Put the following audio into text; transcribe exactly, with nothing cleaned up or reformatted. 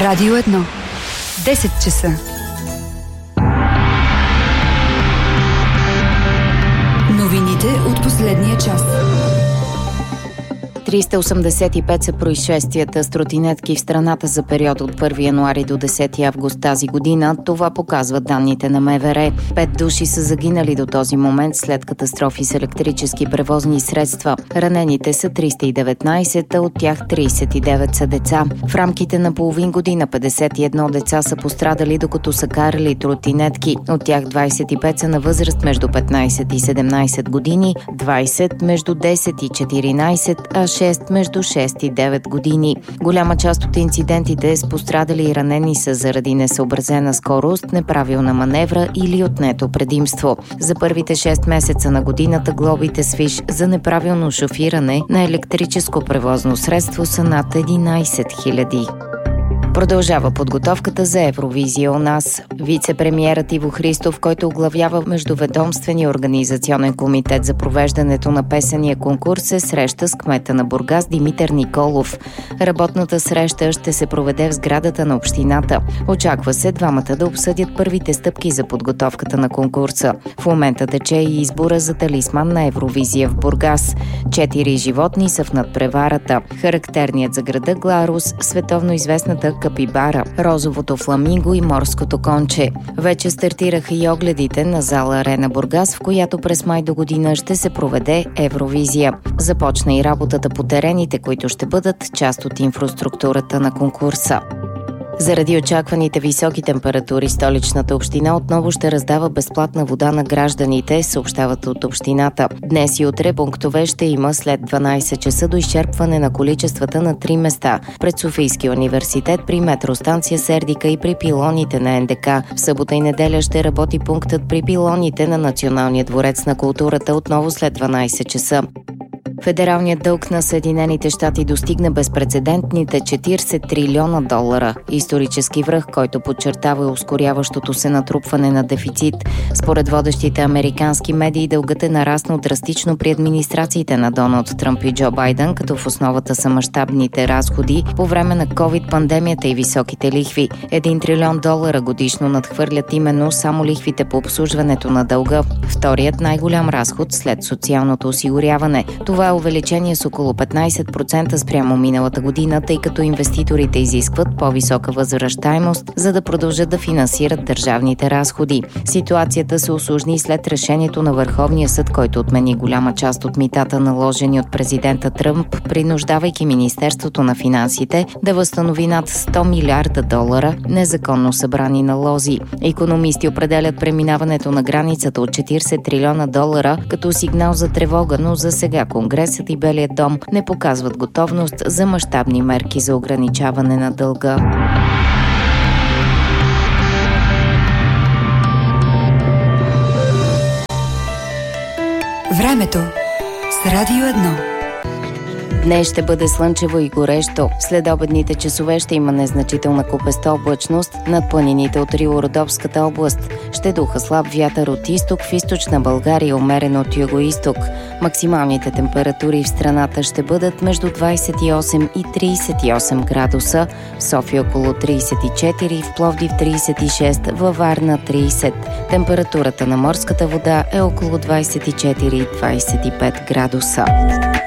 Радио едно. десет часа. Новините от последния час. триста осемдесет и пет са происшествията с тротинетки в страната за период от първи януари до десети август тази година. Това показват данните на МВР. Пет души са загинали до този момент след катастрофи с електрически превозни средства. Ранените са триста и деветнайсет, а от тях трийсет и девет са деца. В рамките на половин година петдесет и едно деца са пострадали, докато са карали тротинетки. От тях двайсет и пет са на възраст между петнайсет и седемнайсет години, двайсет между десет и четиринайсет, а шест между шест и девет години. Голяма част от инцидентите с пострадали и ранени са заради несъобразена скорост, неправилна маневра или отнето предимство. За първите шест месеца на годината глобите с фиш за неправилно шофиране на електрическо превозно средство са над единайсет хиляди. Продължава подготовката за Евровизия у нас. Вице-премиерът Иво Христов, който оглавява Междуведомствения организационен комитет за провеждането на песения конкурс, се среща с кмета на Бургас Димитър Николов. Работната среща ще се проведе в сградата на общината. Очаква се двамата да обсъдят първите стъпки за подготовката на конкурса. В момента тече и избора за талисман на Евровизия в Бургас. Четири животни са в надпреварата. Характерният за града Гларус, световно известната капибара, розовото фламинго и морското конче. Вече стартираха и огледите на зала Арена Бургас, в която през май до година ще се проведе Евровизия. Започна и работата по терените, които ще бъдат част от инфраструктурата на конкурса. Заради очакваните високи температури, столичната община отново ще раздава безплатна вода на гражданите, съобщават от общината. Днес и утре пунктове ще има след дванайсет часа до изчерпване на количествата на три места. Пред Софийския университет, при метростанция Сердика и при пилоните на Ен Де Ка. В събота и неделя ще работи пунктът при пилоните на Националния дворец на културата отново след дванайсет часа. Федералният дълг на Съединените щати достигна безпрецедентните четирийсет трилиона долара. Исторически връх, който подчертава ускоряващото се натрупване на дефицит. Според водещите американски медии, дългът е нараснал драстично при администрациите на Доналд Тръмп и Джо Байден, като в основата са мащабните разходи по време на ковид-пандемията и високите лихви. Един трилион долара годишно надхвърлят именно само лихвите по обслужването на дълга. Вторият най-голям разход след социалното осигуряване. Това е увеличение с около петнайсет процента спрямо миналата година, тъй като инвеститорите изискват по-висока възвръщаемост, за да продължат да финансират държавните разходи. Ситуацията се усложни след решението на Върховния съд, който отмени голяма част от митата, наложени от президента Тръмп, принуждавайки Министерството на финансите да възстанови над сто милиарда долара незаконно събрани налози. Икономисти определят преминаването на границата от четирийсет трилиона долара като сигнал за тревога, но за сега Конгресът и Белият дом не показват готовност за мащабни мерки за ограничаване на дълга. Времето с Радио едно. Днес ще бъде слънчево и горещо. След обедните часове ще има незначителна купеста облачност над планините от Рило-Родопската област. Ще духа слаб вятър от изток, в източна България умерен от юго-изток. Максималните температури в страната ще бъдат между двайсет и осем и трийсет и осем градуса, в София около трийсет и четири, в Пловдив трийсет и шест, във Варна трийсет. Температурата на морската вода е около двайсет и четири до двайсет и пет градуса.